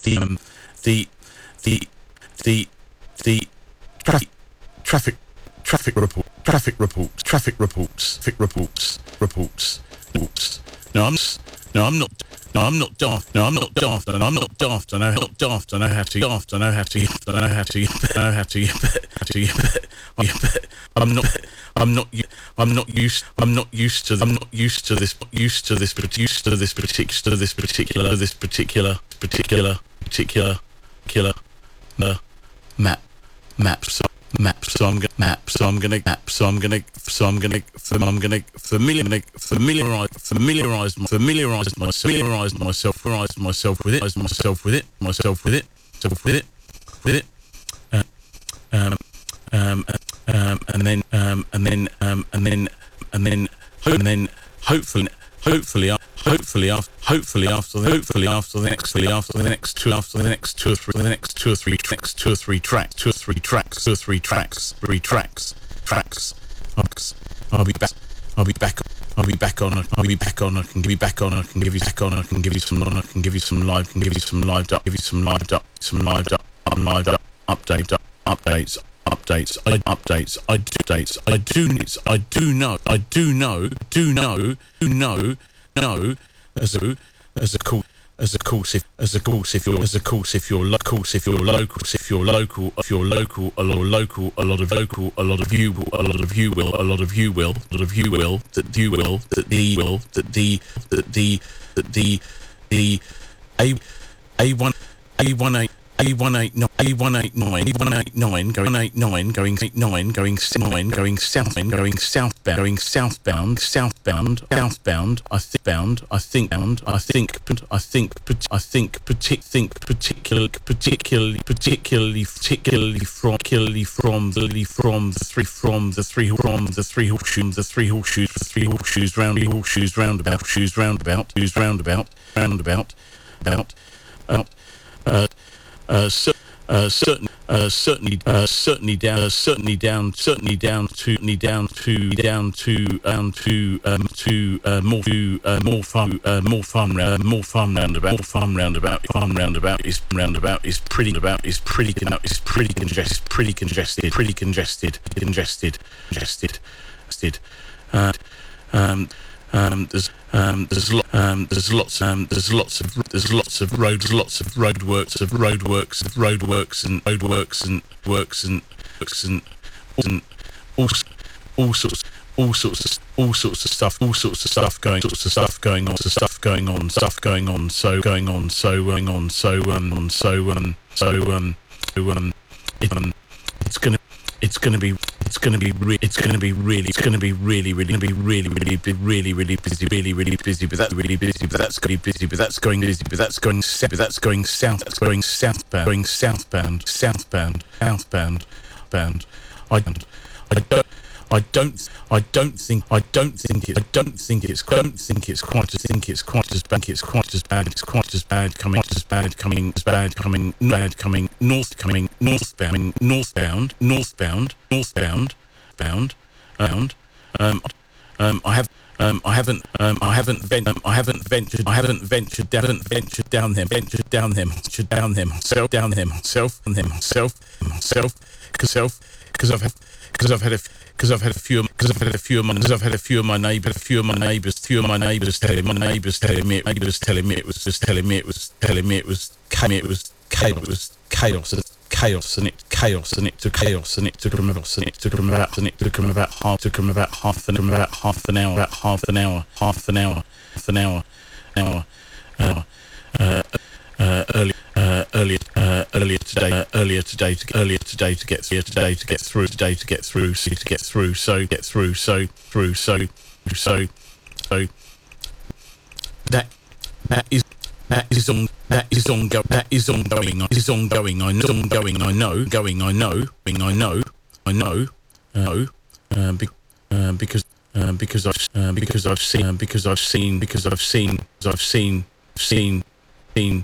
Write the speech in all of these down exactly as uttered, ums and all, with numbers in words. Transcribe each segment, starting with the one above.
the um, the the the the traffic traffic traffic report traffic reports traffic reports traffic reports reports reports. No, I'm no, I'm not. No, I'm not daft. No, I'm not daft. And I'm not daft. I know how not daft. I know how to daft. I know how to. I know how to. I know how to. to. I'm not. I'm not. I'm not used. I'm not used to. I'm not used to this. Used to this. Used to this particular. This particular. This particular. Particular. Particular. Killer. The map. Maps. Maps. So I'm gonna map. So I'm gonna map. So I'm gonna. So I'm gonna. I'm gonna familiar. Familiarize. Familiarize. Familiarize myself. Familiarize myself. Familiarize myself with it. Myself with it. Myself with it. Myself with it. With it. Uh, um. Um. Um. And then. Um. And then. Um. And then. And then. And then. Hopefully. Hopefully. Hopefully after. Hopefully after. Hopefully after the next. After the next two. After the next two or three. The next two or three tracks. Two or three tracks. Two or three tracks. Two or three tracks. Three tracks. Tracks. I'll be back. I'll be back. I'll be back on. I'll be back on. I can give you back on. I can give you back on. I can give you some. I can give you some live. Can give you some live up. Give you some live up. Some live up. Live up. Update up. Updates. Updates. I updates. I do updates. I do. I do know. I do know. Do know. Do know. Know. As a as a cool. As a course, if as a course, if you're as a course, if you're local, if you're local, if you're local, if you're local, a lot of local, a lot of local, a lot of you, a lot of you will, a lot of you will, a lot of you will, that you will, that the will, that the, that the, that the, the, a, a one, a one eight. A one eight nine, A one eight nine, A one eight nine, going eight nine, going eight nine, going nine, going south, going southbound, going southbound, southbound, southbound. I think bound, I think bound, I think, I think, I think, partic, think, particularly, particularly, particularly, particularly from, particularly from the, from the three, from the three, from the three horseshoes, the three horseshoes, the three horseshoes, round, horseshoes, roundabout, shoes, roundabout, shoes, roundabout, roundabout, about, out, uh. Uh, cer- uh, certain, uh, certainly, uh, certainly down, uh, certainly down, certainly down to, down to, down to, down to, um, to, uh, more, to, uh, more fun, uh, more fun, uh, more fun roundabout, more fun roundabout, fun roundabout is roundabout is pretty about is pretty is pretty congested, pretty congested, pretty congested, congested, congested, congested, uh, um. Um, there's um, there's lo- um, there's lots um, there's lots of there's lots of roads lots of roadworks of roadworks of roadworks and roadworks and works and works and and all all sorts all sorts of all sorts of stuff all sorts of stuff going sorts of stuff going on stuff going on stuff going on so going on so going on so um on so um so um so um it, um it's gonna it's gonna be it's gonna be re- it's gonna be really it's gonna be really really gonna be really really really really busy really really busy but that's really busy but that's going busy but that's going busy but that's going south but that's going south that's going southbound going southbound southbound southbound bound I don't I don't I don't I don't think I don't think it I don't think it's I don't think it's quite as think it's quite as bad it's quite as bad it's quite as bad coming as bad coming as bad coming bad coming north coming northbound northbound northbound northbound bound bound um um I have Um, I haven't, um, I haven't, vent- um, I haven't ventured, I haven't ventured, down, haven't ventured down them, ventured down them, ventured down them, self, down them, self, and them, self, self, because self, because I've had, because I've had a, because I've had a few, because I've had a few of my, because I've had a few of my neighbours, a few of my neighbours, few of my neighbours telling, my neighbours telling me, neighbours telling me it was just telling me it was telling me it was, it was chaos, it was chaos. Chaos and it chaos and it took chaos and it took them about and it took them about and it took them about half took them about half an about half an hour about half an hour half an hour half an hour hour uh, uh, uh, early uh, earlier uh, earlier today uh, earlier today to earlier today to get through today to get through today to get through so to get through so get through so through so so so that that is. That is on. That is ongoing. That is ongoing. That is ongoing. I know. Ongoing. I know. Going. I know. Going. I know. I know. Uh, uh, be, uh, because. Uh, because I've. Uh, because I've seen. Uh, because I've seen. Because I've seen. I've seen. Seen. Seen.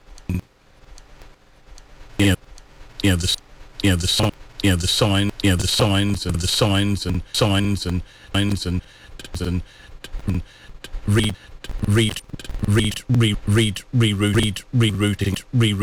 Yeah. Yeah. The. Yeah. The sign. Yeah. The sign. Yeah. The signs and the signs and signs and signs and and, and read. Read, read, read, read, read, read, rerouting, rerouting.